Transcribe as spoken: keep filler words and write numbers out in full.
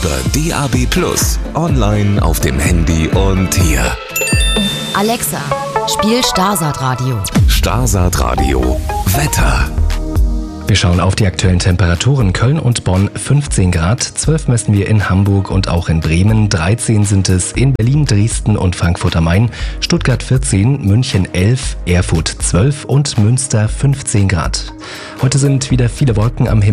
über D A B plus, online auf dem Handy und hier. Alexa, spiel Starsat Radio. Starsat Radio. Wetter. Wir schauen auf die aktuellen Temperaturen. Köln und Bonn fünfzehn Grad, zwölf messen wir in Hamburg und auch in Bremen, dreizehn sind es in Berlin, Dresden und Frankfurt am Main, Stuttgart vierzehn, München elf, Erfurt zwölf und Münster fünfzehn Grad. Heute sind wieder viele Wolken am Himmel.